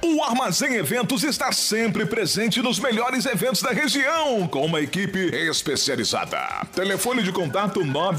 O Armazém Eventos está sempre presente nos melhores eventos da região, com uma equipe especializada. Telefone de contato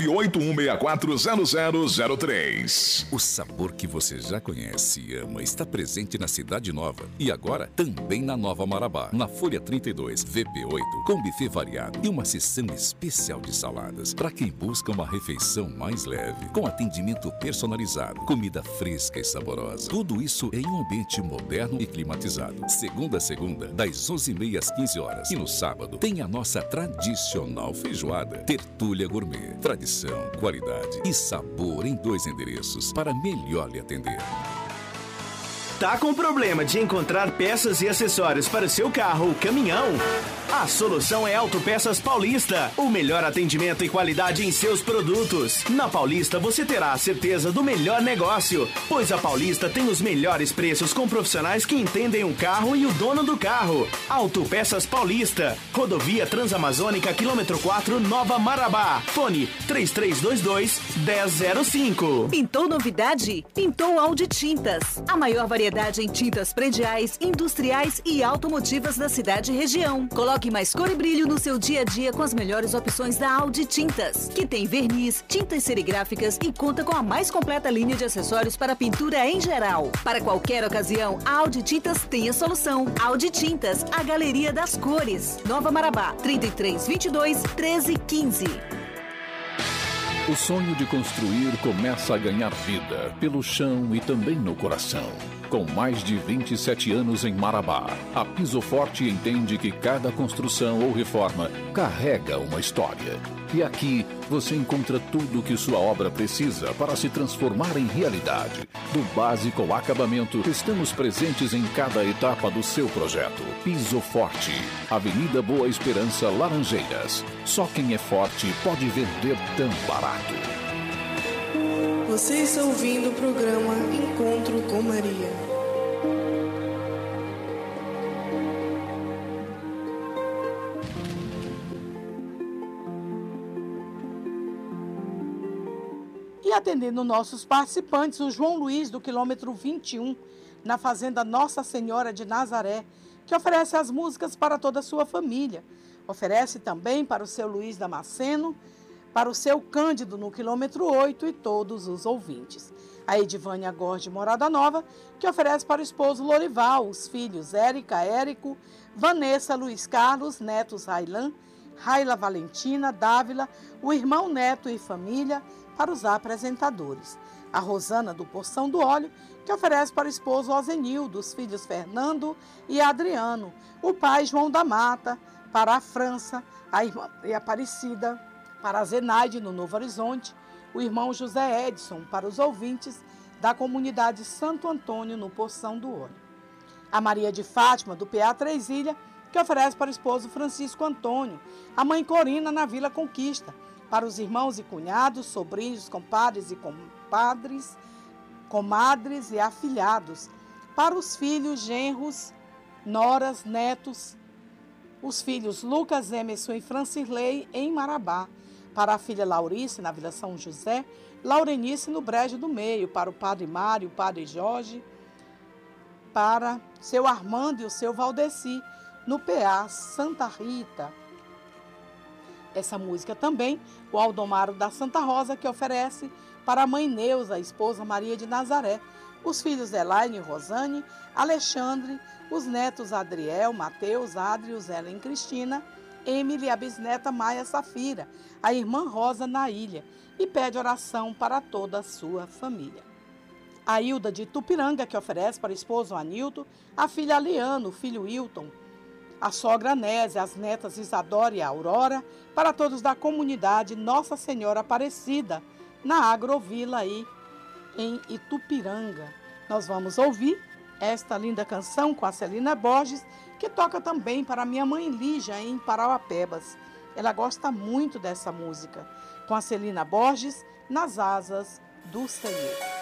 981640003. O sabor que você já conhece e ama está presente na Cidade Nova e agora também na Nova Marabá, na Folha 32, VP8, com buffet variado e uma seção especial de saladas para quem busca uma refeição mais leve, com atendimento personalizado, comida fresca e saborosa. Tudo isso em um ambiente moderno e climatizado. Segunda a segunda, das 11h30 às 15 horas. E no sábado, tem a nossa tradicional feijoada. Tertúlia Gourmet. Tradição, qualidade e sabor em 2 endereços para melhor lhe atender. Tá com problema de encontrar peças e acessórios para o seu carro ou caminhão? A solução é Autopeças Paulista. O melhor atendimento e qualidade em seus produtos. Na Paulista você terá a certeza do melhor negócio, pois a Paulista tem os melhores preços com profissionais que entendem o carro e o dono do carro. Autopeças Paulista. Rodovia Transamazônica, quilômetro 4, Nova Marabá. Fone 3322-1005. Pintou novidade? Pintou Audi Tintas. A maior variedade em tintas prediais, industriais e automotivas da cidade e região. Coloque mais cor e brilho no seu dia a dia com as melhores opções da Audi Tintas, que tem verniz, tintas serigráficas e conta com a mais completa linha de acessórios para pintura em geral. Para qualquer ocasião, a Audi Tintas tem a solução. Audi Tintas, a galeria das cores. Nova Marabá, 3322-1315. O sonho de construir começa a ganhar vida pelo chão e também no coração. Com mais de 27 anos em Marabá, a Piso Forte entende que cada construção ou reforma carrega uma história. E aqui você encontra tudo o que sua obra precisa para se transformar em realidade. Do básico ao acabamento, estamos presentes em cada etapa do seu projeto. Piso Forte, Avenida Boa Esperança, Laranjeiras. Só quem é forte pode vender tão barato. Você está ouvindo o programa Encontro com Maria. E atendendo nossos participantes, o João Luiz, do quilômetro 21, na Fazenda Nossa Senhora de Nazaré, que oferece as músicas para toda a sua família. Oferece também para o seu Luiz Damasceno, para o seu Cândido, no quilômetro 8, e todos os ouvintes. A Edivânia Gorge, Morada Nova, que oferece para o esposo Lorival, os filhos Érica, Érico, Vanessa, Luiz Carlos, netos Railan, Raila Valentina, Dávila, o irmão Neto e família, para os apresentadores. A Rosana, do Porção do Óleo, que oferece para o esposo Ozenildo, os filhos Fernando e Adriano, o pai João da Mata, para a França, a irmã Aparecida, para a Zenaide, no Novo Horizonte, o irmão José Edson, para os ouvintes da comunidade Santo Antônio, no Poção do Óleo. A Maria de Fátima, do PA Três Ilhas, que oferece para o esposo Francisco Antônio, a mãe Corina, na Vila Conquista, para os irmãos e cunhados, sobrinhos, compadres e compadres, comadres e afilhados, para os filhos, genros, noras, netos, os filhos Lucas, Emerson e Francirley, em Marabá, para a filha Laurice, na Vila São José, Laurenice, no Brejo do Meio, para o padre Mário, o padre Jorge, para seu Armando e o seu Valdeci, no PA Santa Rita. Essa música também, o Aldomaro da Santa Rosa, que oferece para a mãe Neuza, a esposa Maria de Nazaré, os filhos Elaine e Rosane, Alexandre, os netos Adriel, Mateus, Adrius, Ellen Cristina, Emily e a bisneta Maia Safira, a irmã Rosa na ilha, e pede oração para toda a sua família. A Hilda de Tupiranga, que oferece para o esposo Anilton, a filha Aliano, o filho Hilton, a sogra Nésia, as netas Isadora e Aurora, para todos da comunidade Nossa Senhora Aparecida, na Agrovila aí em Itupiranga. Nós vamos ouvir esta linda canção com a Celina Borges, que toca também para minha mãe Lígia em Parauapebas. Ela gosta muito dessa música, com a Celina Borges, Nas Asas do Senhor.